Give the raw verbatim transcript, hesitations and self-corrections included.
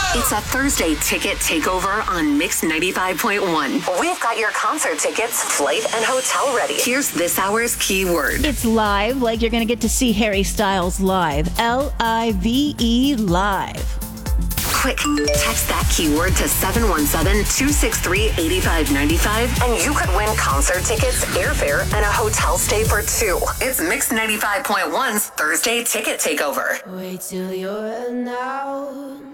It's a Thursday ticket takeover on Mix ninety-five point one. We've got your concert tickets, flight, and hotel ready. Here's this hour's keyword. It's live, like you're going to get to see Harry Styles live. L I V E, live. Quick, text that keyword to seven one seven, two six three, eight five nine five and you could win concert tickets, airfare, and a hotel stay for two. It's Mix ninety-five point one's Thursday ticket takeover. Wait till you're now.